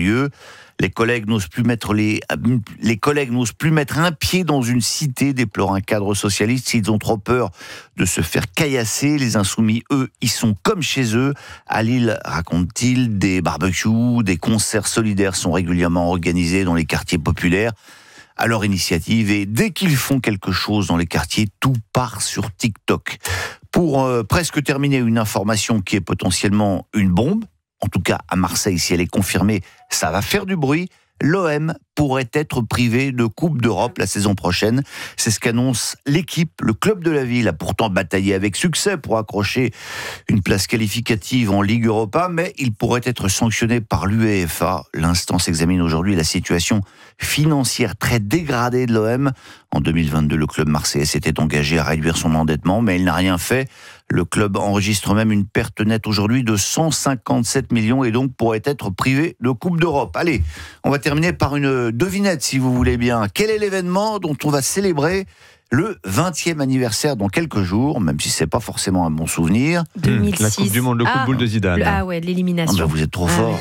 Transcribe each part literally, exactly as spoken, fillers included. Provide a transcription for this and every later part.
lieu. Les collègues n'osent plus mettre les, les collègues n'osent plus mettre un pied dans une cité, déplore un cadre socialiste. S'ils ont trop peur de se faire caillasser, les insoumis, eux, ils sont comme chez eux. À Lille, raconte-t-il, des barbecues, des concerts solidaires sont régulièrement organisés dans les quartiers populaires à leur initiative. Et dès qu'ils font quelque chose dans les quartiers, tout part sur TikTok. Pour euh, presque terminer, une information qui est potentiellement une bombe. En tout cas, à Marseille, si elle est confirmée, ça va faire du bruit. L'O M pourrait être privé de Coupe d'Europe la saison prochaine. C'est ce qu'annonce l'équipe. Le club de la ville a pourtant bataillé avec succès pour accrocher une place qualificative en Ligue Europa, mais il pourrait être sanctionné par l'UEFA. L'instance examine aujourd'hui la situation financière très dégradée de l'O M. En deux mille vingt-deux, le club marseillais s'était engagé à réduire son endettement, mais il n'a rien fait. Le club enregistre même une perte nette aujourd'hui de cent cinquante-sept millions et donc pourrait être privé de Coupe d'Europe. Allez, on va terminer par une devinette si vous voulez bien. Quel est l'événement dont on va célébrer le vingtième anniversaire dans quelques jours, même si c'est pas forcément un bon souvenir? deux mille six. La Coupe du Monde, le coup ah, de boule de Zidane. Le, ah ouais, l'élimination. Ah ben vous êtes trop ah fort.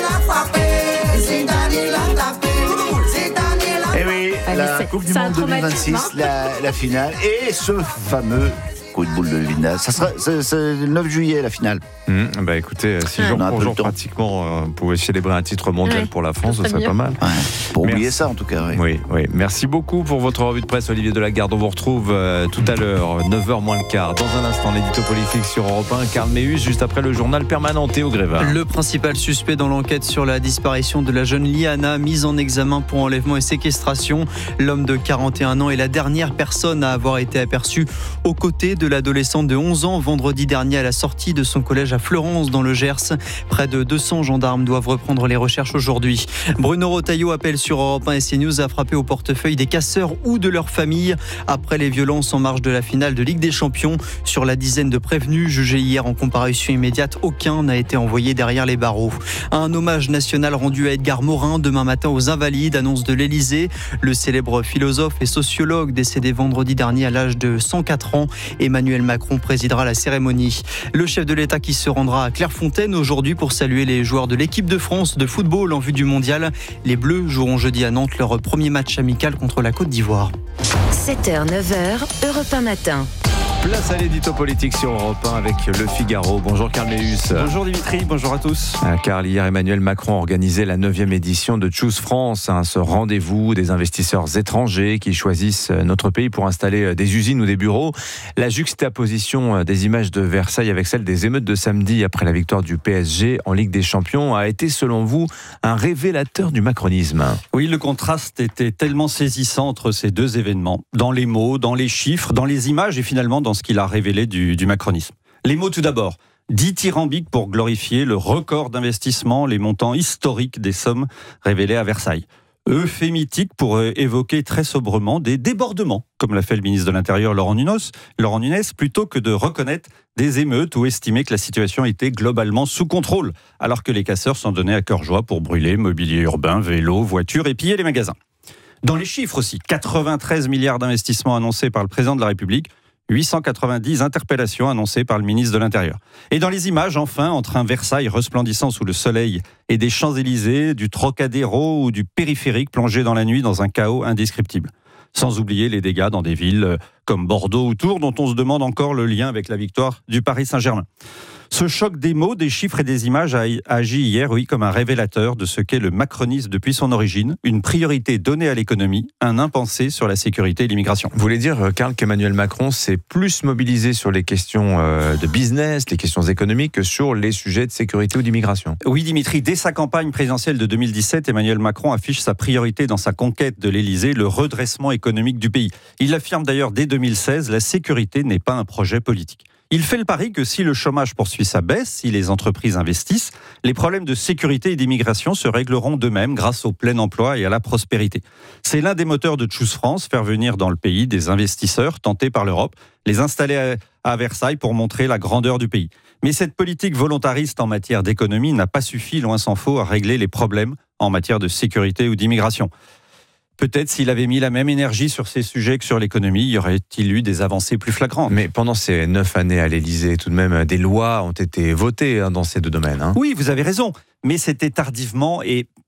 Ouais. Eh oui, Ah, la c'est, Coupe du c'est Monde deux mille vingt-six, la, la finale, et ce fameux coup de boule de Zidane. Ça sera c'est, c'est le neuf juillet la finale. Mmh, bah écoutez, si Ouais. jour On a un pour peu jour le temps. pratiquement, euh, vous pouvez célébrer un titre mondial Ouais. pour la France, Ça ce serait serait pas mieux. mal. Ouais, pour Merci. oublier ça en tout cas. Oui. Oui, oui. Merci beaucoup pour votre revue de presse, Olivier Delagarde. On vous retrouve euh, tout à l'heure, neuf heures moins le quart. Dans un instant, l'édito politique sur Europe un. Karl Méhus, juste après le journal permanent Théo Grévin. Le principal suspect dans l'enquête sur la disparition de la jeune Liana, mise en examen pour enlèvement et séquestration. L'homme de quarante et un ans est la dernière personne à avoir été aperçue aux côtés de l'adolescente de onze ans vendredi dernier à la sortie de son collège à Fleurance dans le Gers. Près de deux cents gendarmes doivent reprendre les recherches aujourd'hui. Bruno Retailleau appelle sur Europe un et CNews à frapper au portefeuille des casseurs ou de leurs familles après les violences en marge de la finale de Ligue des Champions. Sur la dizaine de prévenus jugés hier en comparution immédiate, aucun n'a été envoyé derrière les barreaux. Un hommage national rendu à Edgar Morin demain matin aux Invalides, annonce de l'Élysée. Le célèbre philosophe et sociologue décédé vendredi dernier à l'âge de cent quatre ans, Emmanuel Macron présidera la cérémonie. Le chef de l'État qui se rendra à Clairefontaine aujourd'hui pour saluer les joueurs de l'équipe de France de football en vue du mondial. Les Bleus joueront jeudi à Nantes leur premier match amical contre la Côte d'Ivoire. sept heures neuf heures, Europe un matin. Place à l'édito politique sur Europe un avec Le Figaro. Bonjour Karl Méhus. Bonjour Dimitri, bonjour à tous. Ah, Karl, hier Emmanuel Macron organisait la neuvième édition de Choose France, hein, ce rendez-vous des investisseurs étrangers qui choisissent notre pays pour installer des usines ou des bureaux. La juxtaposition des images de Versailles avec celle des émeutes de samedi après la victoire du P S G en Ligue des Champions a été selon vous un révélateur du macronisme. Oui, le contraste était tellement saisissant entre ces deux événements, dans les mots, dans les chiffres, dans les images et finalement dans ce qu'il a révélé du, du macronisme. Les mots tout d'abord. Dithyrambique pour glorifier le record d'investissement, les montants historiques des sommes révélées à Versailles. Euphémitique pour évoquer très sobrement des débordements, comme l'a fait le ministre de l'Intérieur Laurent Nunez, Laurent Nunez, plutôt que de reconnaître des émeutes ou estimer que la situation était globalement sous contrôle, alors que les casseurs s'en donnaient à cœur joie pour brûler mobilier urbain, vélos, voitures et piller les magasins. Dans les chiffres aussi, quatre-vingt-treize milliards d'investissements annoncés par le président de la République, huit cent quatre-vingt-dix interpellations annoncées par le ministre de l'Intérieur. Et dans les images, enfin, entre un Versailles resplendissant sous le soleil et des Champs-Élysées, du Trocadéro ou du périphérique plongé dans la nuit dans un chaos indescriptible. Sans oublier les dégâts dans des villes comme Bordeaux ou Tours, dont on se demande encore le lien avec la victoire du Paris Saint-Germain. Ce choc des mots, des chiffres et des images a agi hier, oui, comme un révélateur de ce qu'est le macronisme depuis son origine, une priorité donnée à l'économie, un impensé sur la sécurité et l'immigration. Vous voulez dire, Karl, qu'Emmanuel Macron s'est plus mobilisé sur les questions de business, les questions économiques, que sur les sujets de sécurité ou d'immigration? Oui, Dimitri, dès sa campagne présidentielle de deux mille dix-sept, Emmanuel Macron affiche sa priorité dans sa conquête de l'Élysée, le redressement économique du pays. Il affirme d'ailleurs dès deux mille seize, la sécurité n'est pas un projet politique. Il fait le pari que si le chômage poursuit sa baisse, si les entreprises investissent, les problèmes de sécurité et d'immigration se régleront d'eux-mêmes grâce au plein emploi et à la prospérité. C'est l'un des moteurs de Choose France, faire venir dans le pays des investisseurs tentés par l'Europe, les installer à Versailles pour montrer la grandeur du pays. Mais cette politique volontariste en matière d'économie n'a pas suffi, loin s'en faut, à régler les problèmes en matière de sécurité ou d'immigration. Peut-être s'il avait mis la même énergie sur ces sujets que sur l'économie, y aurait-il eu des avancées plus flagrantes. Mais pendant ces neuf années à l'Élysée, tout de même, des lois ont été votées dans ces deux domaines. Hein. Oui, vous avez raison, mais c'était tardivement et